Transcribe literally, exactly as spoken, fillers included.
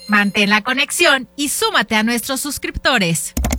Mantén la conexión y súmate a nuestros suscriptores.